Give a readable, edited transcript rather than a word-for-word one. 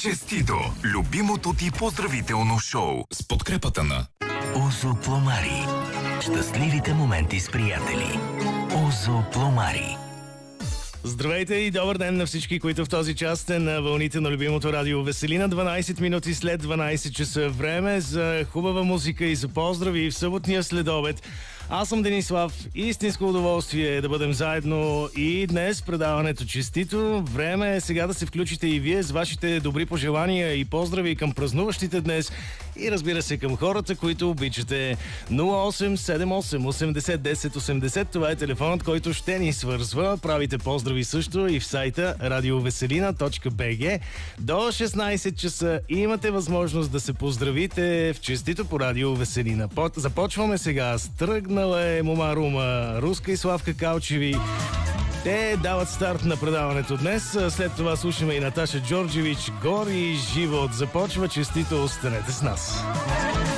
Честито! Любимото ти поздравително шоу с подкрепата на Озо Пломари. Щастливите моменти с приятели. Озо Пломари. Здравейте и добър ден на всички, които в този час сте на вълните на любимото радио Веселина. 12 минути след 12 часа време за хубава музика и за поздрави в съботния следобед. Аз съм Денислав. Истинско удоволствие е да бъдем заедно и днес предаването Честито. Време е сега да се включите и вие с вашите добри пожелания и поздрави към празнуващите днес и разбира се към хората, които обичате. 0878 80 10 80. Това е телефонът, който ще ни свързва. Правите поздрави също и в сайта radioveselina.bg. До 16 часа имате възможност да се поздравите в Честито по Радио Веселина. Започваме сега с Тръгнала е Мома Рума, Руска и Славка Калчеви. Те дават старт на предаването днес. След това слушаме и Наташа Джорджевич. Гори живот започва. Честито, останете с нас.